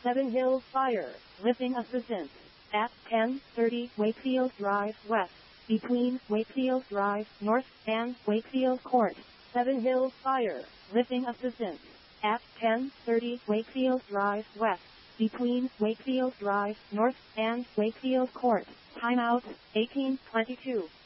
Seven Hills Fire, Living Assistance, at 1030 Wakefield Drive West, between Wakefield Drive North and Wakefield Court. Seven Hills Fire, Living Assistance, at 1030 Wakefield Drive West, between Wakefield Drive North and Wakefield Court. Timeout, 1822.